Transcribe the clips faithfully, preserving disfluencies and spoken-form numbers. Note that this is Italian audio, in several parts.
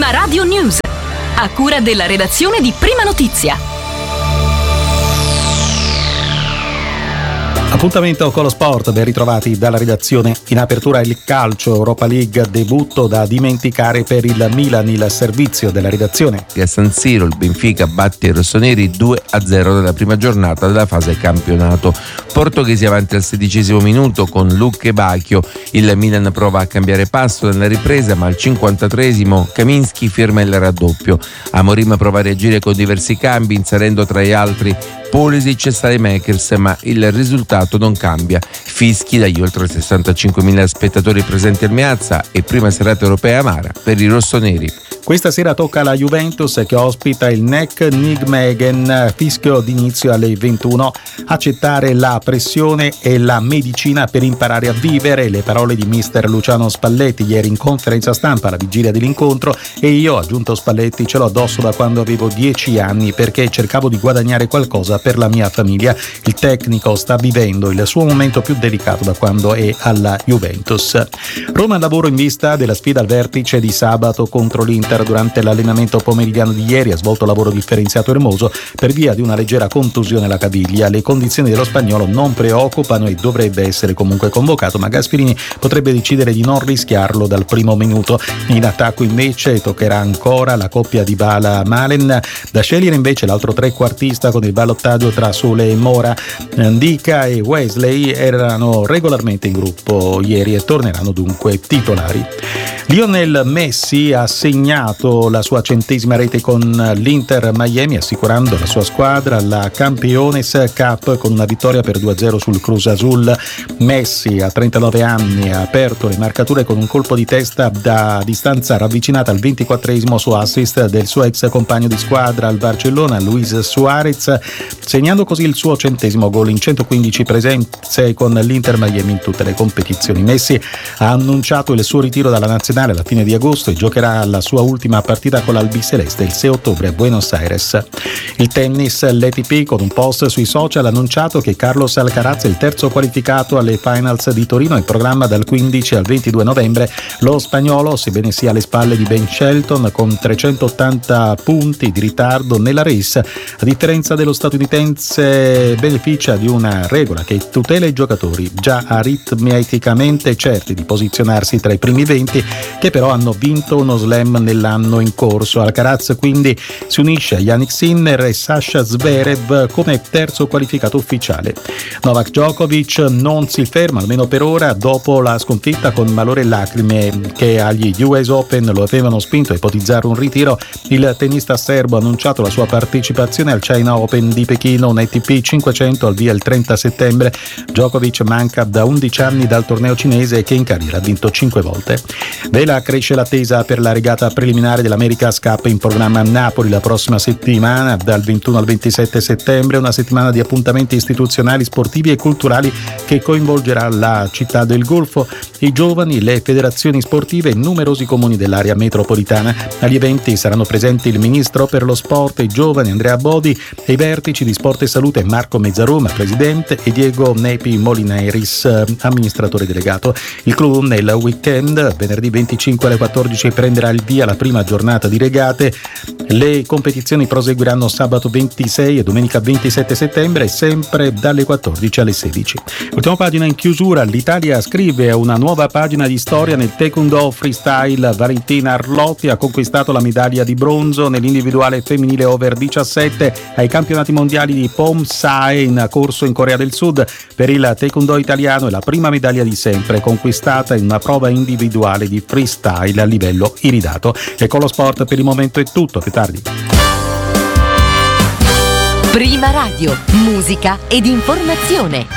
Prima Radio News, a cura della redazione di Prima Notizia. Appuntamento con lo sport, ben ritrovati dalla redazione. In apertura il calcio, Europa League, debutto da dimenticare per il Milan, il servizio della redazione. A San Siro il Benfica batte i rossoneri due a zero nella prima giornata della fase campionato. Portoghesi avanti al sedicesimo minuto con Luke Bacchio. Il Milan prova a cambiare passo nella ripresa, ma al cinquantatreesimo Kaminski firma il raddoppio. Amorim prova a reagire con diversi cambi, inserendo tra gli altri Pulisic e Saelemaekers, ma il risultato non cambia. Fischi dagli oltre sessantacinquemila spettatori presenti al Meazza e prima serata europea amara per i rossoneri. Questa sera tocca alla Juventus che ospita il N E C Nijmegen, fischio d'inizio alle ventuno. Accettare la pressione e la medicina per imparare a vivere, le parole di mister Luciano Spalletti ieri in conferenza stampa alla vigilia dell'incontro. E io, aggiunto Spalletti, ce l'ho addosso da quando avevo dieci anni perché cercavo di guadagnare qualcosa per la mia famiglia. Il tecnico sta vivendo il suo momento più delicato da quando è alla Juventus. Roma al lavoro in vista della sfida al vertice di sabato contro l'Inter. Durante l'allenamento pomeridiano di ieri ha svolto lavoro differenziato Hermoso per via di una leggera contusione alla caviglia. Le condizioni dello spagnolo non preoccupano e dovrebbe essere comunque convocato, ma Gasperini potrebbe decidere di non rischiarlo dal primo minuto. In attacco invece toccherà ancora la coppia di Dybala-Malen. Da scegliere invece l'altro trequartista con il ballottaggio tra Sule e Mora. Ndicka e Wesley erano regolarmente in gruppo ieri e torneranno dunque titolari. Lionel Messi ha segnato la sua centesima rete con l'Inter Miami, assicurando la sua squadra la Campeones Cup con una vittoria per due a zero sul Cruz Azul. Messi, a trentanove anni, ha aperto le marcature con un colpo di testa da distanza ravvicinata al ventiquattresimo su assist del suo ex compagno di squadra al Barcellona, Luis Suarez, segnando così il suo centesimo gol in centoquindici presenze con l'Inter Miami in tutte le competizioni. Messi ha annunciato il suo ritiro dalla nazionale alla fine di agosto e giocherà la sua ultima partita con l'Albiceleste il sei ottobre a Buenos Aires. Il tennis, l'A T P con un post sui social ha annunciato che Carlos Alcaraz è il terzo qualificato alle finals di Torino in programma dal quindici al ventidue novembre. Lo spagnolo, sebbene sia alle spalle di Ben Shelton con trecentottanta punti di ritardo nella race, a differenza dello statunitense beneficia di una regola che tutela i giocatori già aritmeticamente certi di posizionarsi tra i primi venti, che però hanno vinto uno slam nell'anno in corso. Alcaraz quindi si unisce a Jannik Sinner e Sasha Zverev come terzo qualificato ufficiale. Novak Djokovic non si ferma, almeno per ora, dopo la sconfitta con malore e lacrime che agli U S Open lo avevano spinto a ipotizzare un ritiro. Il tennista serbo ha annunciato la sua partecipazione al China Open di Pechino, un A T P cinquecento al via il trenta settembre. Djokovic manca da undici anni dal torneo cinese che in carriera ha vinto cinque volte. Vela cresce l'attesa per la regata preliminare dell'America's Cup in programma a Napoli la prossima settimana, dal ventuno al ventisette settembre, una settimana di appuntamenti istituzionali, sportivi e culturali che coinvolgerà la città del Golfo, i giovani, le federazioni sportive e numerosi comuni dell'area metropolitana. Agli eventi saranno presenti il ministro per lo sport e i giovani Andrea Bodi e i vertici di Sport e Salute Marco Mezzaroma, presidente, e Diego Nepi Molineris, amministratore delegato. Il clou nel weekend, venerdì venticinque alle quattordici, prenderà il via la prima giornata di regate. Le competizioni proseguiranno sabato ventisei e domenica ventisette settembre, sempre dalle quattordici alle sedici. Ultima pagina in chiusura, l'Italia scrive una nuova pagina di storia nel taekwondo freestyle. Valentina Arlotti ha conquistato la medaglia di bronzo nell'individuale femminile over diciassette ai campionati mondiali di Pomsae in corso in Corea del Sud. Per il taekwondo italiano è la prima medaglia di sempre conquistata in una prova individuale di freestyle a livello iridato. E con lo sport per il momento è tutto, più tardi. Prima Radio, musica ed informazione.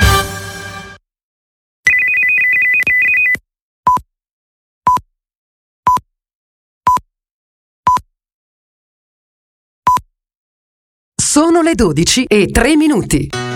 Sono le dodici e tre minuti.